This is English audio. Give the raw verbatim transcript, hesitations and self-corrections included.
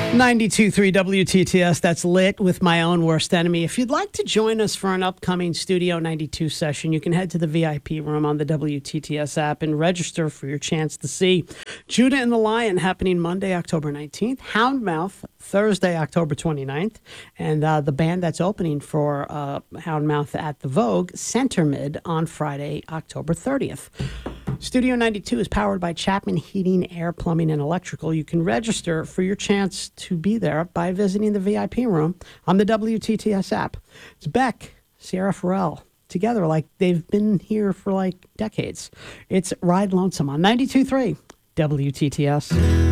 ninety-two point three W T T S, that's Lit with My Own Worst Enemy. If you'd like to join us for an upcoming Studio ninety-two session, you can head to the V I P room on the W T T S app and register for your chance to see Judah and the Lion happening Monday, October nineteenth, Houndmouth Thursday, October twenty-ninth, and uh, the band that's opening for uh, Houndmouth at the Vogue, Center Mid, on Friday, October thirtieth. Studio ninety-two is powered by Chapman Heating, Air, Plumbing, and Electrical. You can register for your chance to be there by visiting the V I P room on the W T T S app. It's Beck, Sierra Farrell, together like they've been here for like decades. It's Ride Lonesome on ninety-two point three W T T S.